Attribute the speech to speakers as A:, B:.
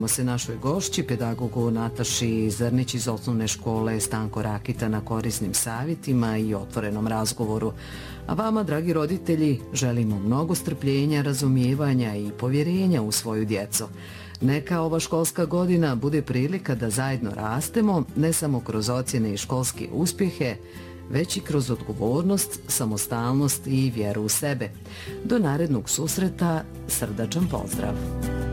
A: se našoj gošći, pedagogu Nataši Zrnić iz osnovne škole Stanko Rakita na korisnim savjetima i otvorenom razgovoru. A vama, dragi roditelji, želimo mnogo strpljenja, razumijevanja i povjerenja u svoju djecu. Neka ova školska godina bude prilika da zajedno rastemo, ne samo kroz ocjene i školske uspjehe, već i kroz odgovornost, samostalnost i vjeru u sebe. Do narednog susreta, srdačan pozdrav!